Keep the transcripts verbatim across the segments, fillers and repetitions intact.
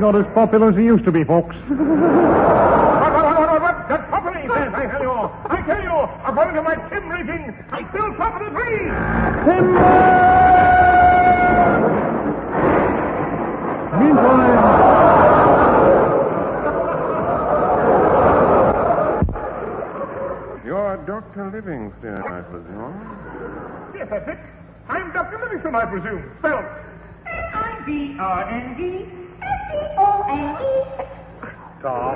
not as popular as he used to be, folks. What, what, what, what, what? That's property, says, I tell you. I tell you, according to my Tim rating, I still top of the tree. Timber! Meantime... You're Doctor Livingston, I presume? Yes, that's it. I'm Doctor Livingston, I presume. Spelled N I V R N D S C O N E. Tom.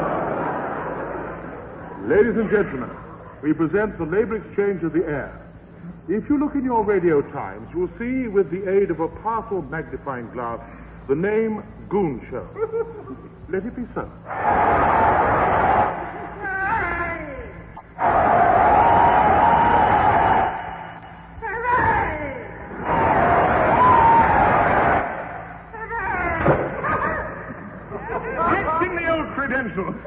Ladies and gentlemen, we present the labor exchange of the air. If you look in your radio times, you'll see, with the aid of a powerful magnifying glass, the name Goon Show. Let it be so. Credentials.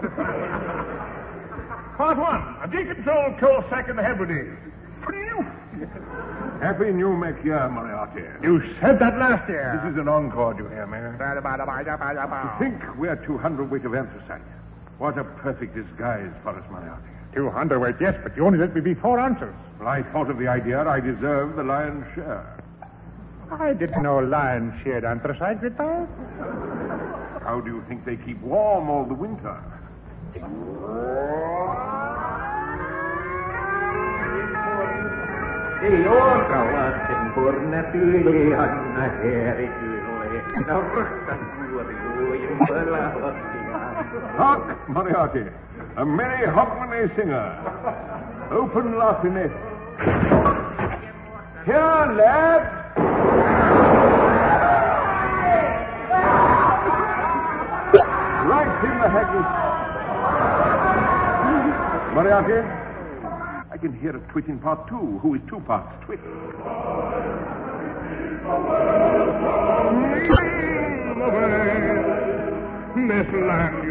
Part one, a decontrolled coal sack in the Hebrides. Happy New Mac year, Moriarty. You said that last year. This is an encore, you hear me? To think we're two hundredweight of anthracite. What a perfect disguise for us, Moriarty. Two hundredweight, yes, but you only let me be four ounces. Well, I thought of the idea I deserved the lion's share. I didn't know lions shared anthracite with that. How do you think they keep warm all the winter? Hark, Moriarty, a merry Hogmanay singer. Open laughing. Here, lads. Right in the haggis. Moriarty, I can hear a twit in part two. Who is two parts twit? This land